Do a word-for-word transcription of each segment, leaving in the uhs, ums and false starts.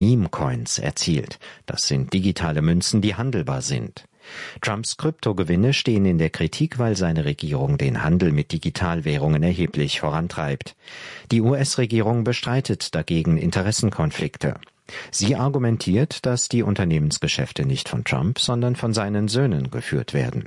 Meme-Coins erzielt. Das sind digitale Münzen, die handelbar sind. Trumps Kryptogewinne stehen in der Kritik, weil seine Regierung den Handel mit Digitalwährungen erheblich vorantreibt. Die U S-Regierung bestreitet dagegen Interessenkonflikte. Sie argumentiert, dass die Unternehmensgeschäfte nicht von Trump, sondern von seinen Söhnen geführt werden.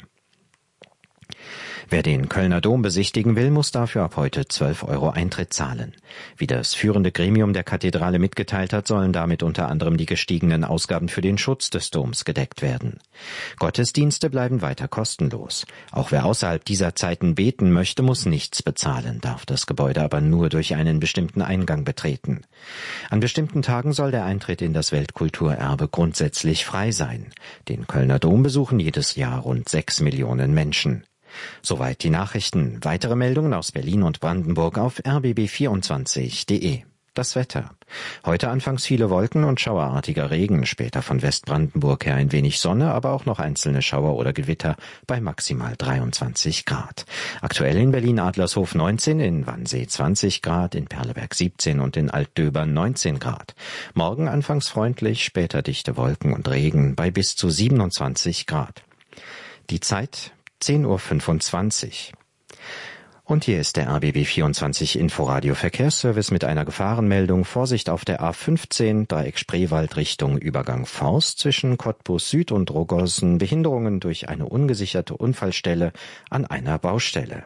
Wer den Kölner Dom besichtigen will, muss dafür ab heute zwölf Euro Eintritt zahlen. Wie das führende Gremium der Kathedrale mitgeteilt hat, sollen damit unter anderem die gestiegenen Ausgaben für den Schutz des Doms gedeckt werden. Gottesdienste bleiben weiter kostenlos. Auch wer außerhalb dieser Zeiten beten möchte, muss nichts bezahlen, darf das Gebäude aber nur durch einen bestimmten Eingang betreten. An bestimmten Tagen soll der Eintritt in das Weltkulturerbe grundsätzlich frei sein. Den Kölner Dom besuchen jedes Jahr rund sechs Millionen Menschen. Soweit die Nachrichten. Weitere Meldungen aus Berlin und Brandenburg auf r b b vierundzwanzig punkt de. Das Wetter. Heute anfangs viele Wolken und schauerartiger Regen, später von Westbrandenburg her ein wenig Sonne, aber auch noch einzelne Schauer oder Gewitter bei maximal dreiundzwanzig Grad. Aktuell in Berlin-Adlershof neunzehn, in Wannsee zwanzig Grad, in Perleberg siebzehn und in Altdöbern neunzehn Grad. Morgen anfangs freundlich, später dichte Wolken und Regen bei bis zu siebenundzwanzig Grad. Die Zeit zehn Uhr fünfundzwanzig. Und hier ist der R B B vierundzwanzig Inforadio Verkehrsservice mit einer Gefahrenmeldung. Vorsicht auf der A fünfzehn, Dreieck Spreewald Richtung Übergang Forst zwischen Cottbus Süd und Rogossen. Behinderungen durch eine ungesicherte Unfallstelle an einer Baustelle.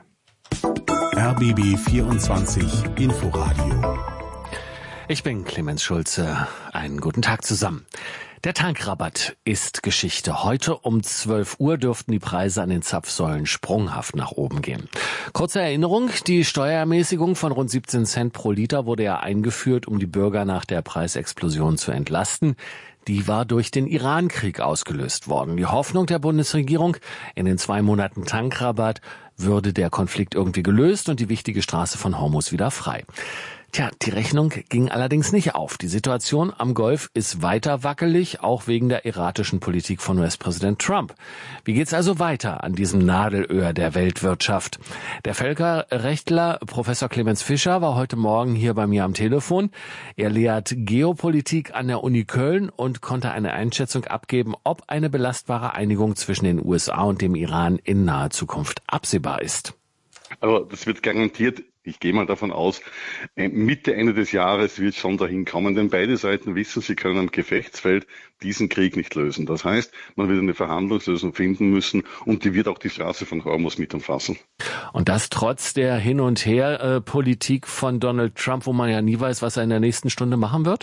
R B B vierundzwanzig Inforadio. Ich bin Clemens Schulze. Einen guten Tag zusammen. Der Tankrabatt ist Geschichte. Heute um zwölf Uhr dürften die Preise an den Zapfsäulen sprunghaft nach oben gehen. Kurze Erinnerung, die Steuerermäßigung von rund siebzehn Cent pro Liter wurde ja eingeführt, um die Bürger nach der Preisexplosion zu entlasten. Die war durch den Iran-Krieg ausgelöst worden. Die Hoffnung der Bundesregierung, in den zwei Monaten Tankrabatt würde der Konflikt irgendwie gelöst und die wichtige Straße von Hormuz wieder frei. Tja, die Rechnung ging allerdings nicht auf. Die Situation am Golf ist weiter wackelig, auch wegen der erratischen Politik von U S-Präsident Trump. Wie geht's also weiter an diesem Nadelöhr der Weltwirtschaft? Der Völkerrechtler Professor Clemens Fischer war heute Morgen hier bei mir am Telefon. Er lehrt Geopolitik an der Uni Köln und konnte eine Einschätzung abgeben, ob eine belastbare Einigung zwischen den U S A und dem Iran in naher Zukunft absehbar ist. Aber das wird garantiert, ich gehe mal davon aus, Mitte, Ende des Jahres wird es schon dahin kommen, denn beide Seiten wissen, sie können am Gefechtsfeld diesen Krieg nicht lösen. Das heißt, man wird eine Verhandlungslösung finden müssen und die wird auch die Straße von Hormuz mit umfassen. Und das trotz der Hin- und Her-Politik von Donald Trump, wo man ja nie weiß, was er in der nächsten Stunde machen wird?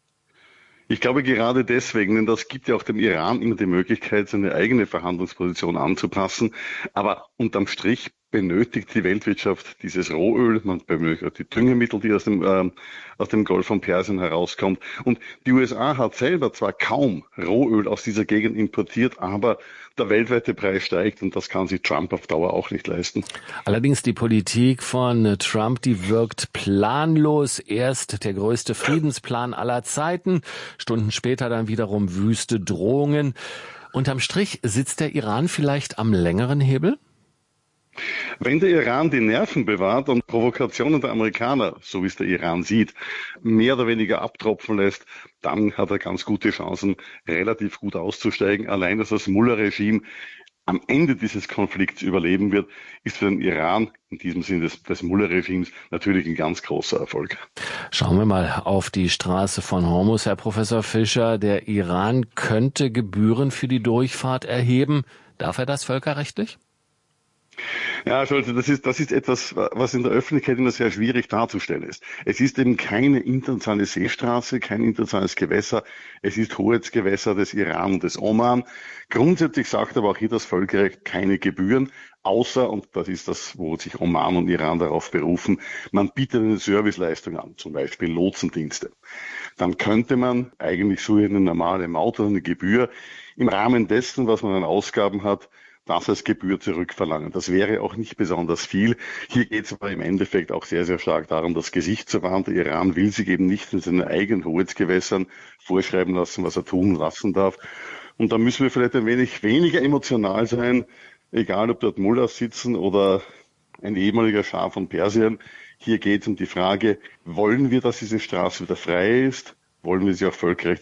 Ich glaube gerade deswegen, denn das gibt ja auch dem Iran immer die Möglichkeit, seine eigene Verhandlungsposition anzupassen. Aber unterm Strich benötigt die Weltwirtschaft dieses Rohöl, man benötigt auch die Düngemittel, die aus dem, äh, aus dem Golf von Persien herauskommt. Und die U S A hat selber zwar kaum Rohöl aus dieser Gegend importiert, aber der weltweite Preis steigt und das kann sich Trump auf Dauer auch nicht leisten. Allerdings die Politik von Trump, die wirkt planlos. Erst der größte Friedensplan aller Zeiten, Stunden später dann wiederum wüste Drohungen. Unterm Strich sitzt der Iran vielleicht am längeren Hebel? Wenn der Iran die Nerven bewahrt und Provokationen der Amerikaner, so wie es der Iran sieht, mehr oder weniger abtropfen lässt, dann hat er ganz gute Chancen, relativ gut auszusteigen. Allein, dass das Mullah-Regime am Ende dieses Konflikts überleben wird, ist für den Iran, in diesem Sinne des, des Mullah-Regimes, natürlich ein ganz großer Erfolg. Schauen wir mal auf die Straße von Hormuz, Herr Professor Fischer. Der Iran könnte Gebühren für die Durchfahrt erheben. Darf er das völkerrechtlich? Ja, Scholze, das ist, das ist etwas, was in der Öffentlichkeit immer sehr schwierig darzustellen ist. Es ist eben keine internationale Seestraße, kein internationales Gewässer. Es ist Hoheitsgewässer des Iran und des Oman. Grundsätzlich sagt aber auch hier das Völkerrecht keine Gebühren, außer, und das ist das, wo sich Oman und Iran darauf berufen, man bietet eine Serviceleistung an, zum Beispiel Lotsendienste. Dann könnte man eigentlich so eine normale Maut oder eine Gebühr im Rahmen dessen, was man an Ausgaben hat, das als Gebühr zurückverlangen. Das wäre auch nicht besonders viel. Hier geht es aber im Endeffekt auch sehr, sehr stark darum, das Gesicht zu wahren. Der Iran will sich eben nicht in seinen eigenen Hoheitsgewässern vorschreiben lassen, was er tun lassen darf. Und da müssen wir vielleicht ein wenig weniger emotional sein, egal ob dort Mullahs sitzen oder ein ehemaliger Schah von Persien. Hier geht es um die Frage, wollen wir, dass diese Straße wieder frei ist? Wollen wir sie auch völkerrechtlich